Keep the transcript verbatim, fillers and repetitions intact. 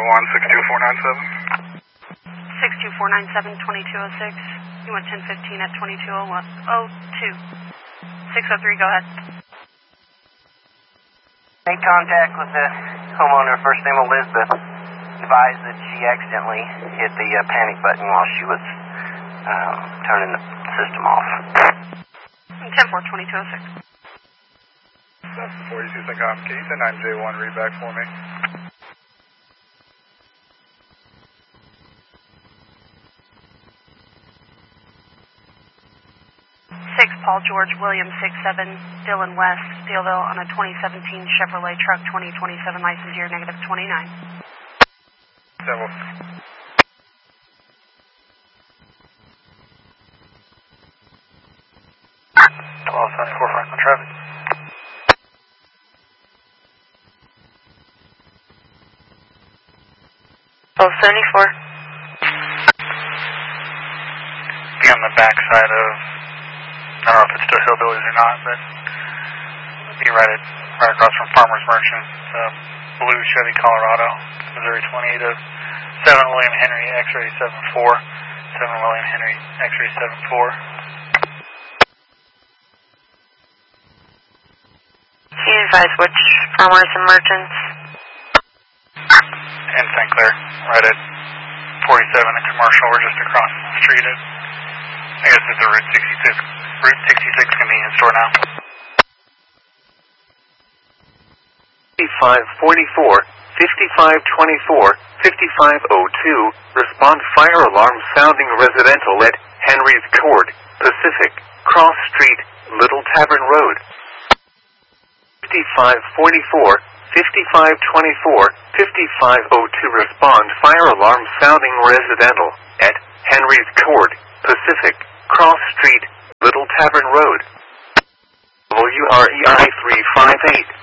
one, six two four nine seven. six two four nine seven, twenty-two oh six. You want ten fifteen at twenty-two oh two. six oh three, go ahead. Made contact with the homeowner, first name Elizabeth. Advised that she accidentally hit the uh, panic button while she was uh, turning the system off. ten four, twenty-two oh six. That's the forty-two Syncom. Can you send nine J one read back for me? six Paul George William six seven Dylan West, Steelville on a twenty seventeen Chevrolet truck twenty twenty-seven license year negative twenty-nine. Several. twelve seventy-four Franklin traffic. twelve seventy-four. Be on the back side of, I don't know if it's still Hillbillies or not, but be right at, right across from Farmers Merchant, uh, blue Chevy Colorado, Missouri twenty-eight of seven William Henry X-ray seven four, seven William Henry X-ray seven four. Can you advise which Farmers and Merchants? In Saint Clair, right at forty-seven and Commercial. We're just across the street at, I guess it's a Route sixty-six, Route sixty-six convenience store now. fifty-five forty-four, fifty-five twenty-four, fifty-five oh two, respond fire alarm sounding residential at Henry's Court, Pacific, Cross Street, Little Tavern Road. fifty-five forty-four, fifty-five twenty-four, fifty-five oh two, respond fire alarm sounding residential at Henry's Court, Pacific, Cross Street, Little Tavern Road. W R E I three five eight.